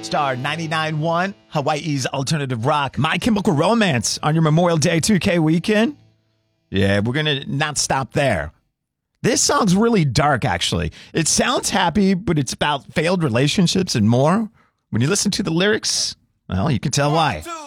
Star 99.1, Hawaii's alternative rock. My Chemical Romance on your Memorial Day 2K weekend. Yeah, we're going to not stop there. This song's really dark, actually. It sounds happy, but it's about failed relationships and more. When you listen to the lyrics, well, you can tell why. 1, 2,